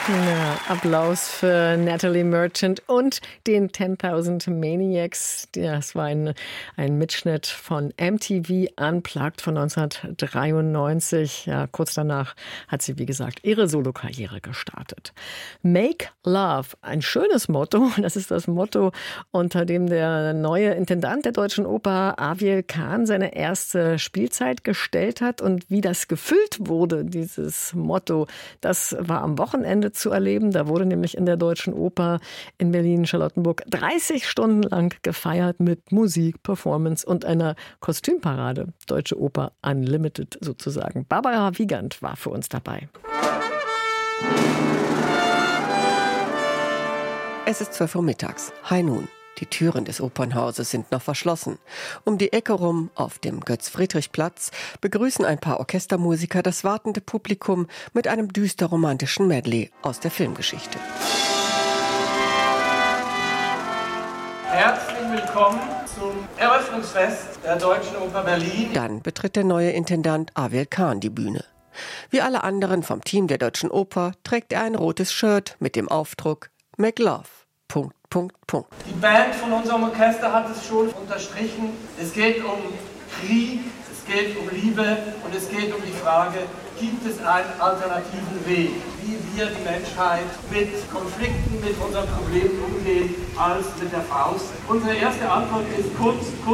Ja, Applaus für Natalie Merchant und den 10.000 Maniacs. Das war ein Mitschnitt von MTV Unplugged von 1993. Ja, kurz danach hat sie, wie gesagt, ihre Solokarriere gestartet. Make Love, ein schönes Motto. Das ist das Motto, unter dem der neue Intendant der Deutschen Oper, Aviel Can, seine erste Spielzeit gestellt hat. Und wie das gefüllt wurde, dieses Motto, das war am Wochenende zu erleben. Da wurde nämlich in der Deutschen Oper in Berlin-Charlottenburg 30 Stunden lang gefeiert mit Musik, Performance und einer Kostümparade. Deutsche Oper Unlimited sozusagen. Barbara Wiegand war für uns dabei. Es ist 12 Uhr mittags. High Noon. Die Türen des Opernhauses sind noch verschlossen. Um die Ecke rum, auf dem Götz-Friedrich-Platz, begrüßen ein paar Orchestermusiker das wartende Publikum mit einem düster-romantischen Medley aus der Filmgeschichte. Herzlich willkommen zum Eröffnungsfest der Deutschen Oper Berlin. Dann betritt der neue Intendant Aviel Can die Bühne. Wie alle anderen vom Team der Deutschen Oper trägt er ein rotes Shirt mit dem Aufdruck Make Love. .. Die Band von unserem Orchester hat es schon unterstrichen. Es geht um Krieg, es geht um Liebe und es geht um die Frage, gibt es einen alternativen Weg, wie wir die Menschheit mit Konflikten, mit unseren Problemen umgehen, als mit der Faust. Unsere erste Antwort ist Kunst.